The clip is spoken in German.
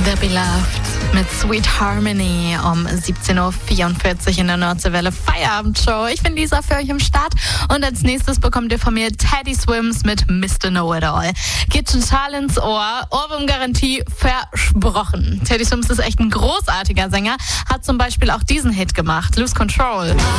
The Beloved mit Sweet Harmony um 17.44 Uhr in der Nordseewelle Feierabendshow. Ich bin Lisa für euch im Start und als nächstes bekommt ihr von mir Teddy Swims mit Mr. Know-It-All. Geht total ins Ohr, Ohrwurm-Garantie versprochen. Teddy Swims ist echt ein großartiger Sänger, hat zum Beispiel auch diesen Hit gemacht, Lose Control.